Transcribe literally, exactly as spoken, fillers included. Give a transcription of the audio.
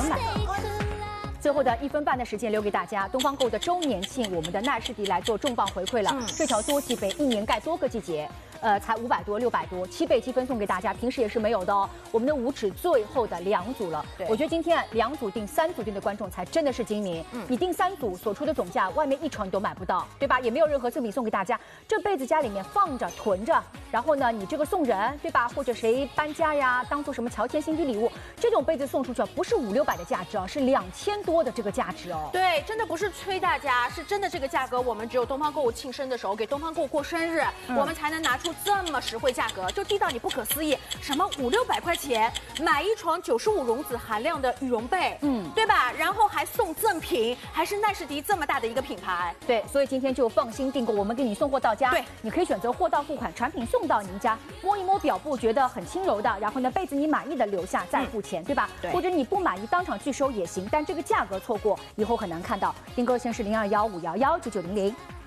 满。最后的一分半的时间留给大家，东方购的周年庆，我们的奈士迪来做重磅回馈了。嗯、这条多季杯一年盖多个季节，呃，才五百多、六百多，七倍积分送给大家，平时也是没有的哦。我们的五尺最后的两组了，我觉得今天两组订三组订的观众才真的是精明。嗯，你订三组所出的总价，外面一床你都买不到，对吧？也没有任何赠品送给大家，这被子家里面放着囤着，然后呢，你这个送人，对吧？或者谁搬家呀，当做什么乔迁新居礼物，这种被子送出去不是五六百的价值啊，是两千多的这个价值哦。 对，真的不是催大家，是真的这个价格，我们只有东方购物庆生的时候给东方购物过生日，嗯、我们才能拿出这么实惠价格，就低到你不可思议。什么五六百块钱买一床九十五绒子含量的羽绒被，嗯，对吧？然后还送赠品，还是奈士迪这么大的一个品牌。 对，所以今天就放心订购，我们给你送货到家。 对， 你可以选择货到付款，产品送到您家，摸一摸表布觉得很轻柔的，然后呢被子你满意的留下再付钱，嗯、对吧？ 对， 或者你不满意当场拒收也行，但这个价格错过以后很难看到。订购线是零二幺五幺幺九九零零。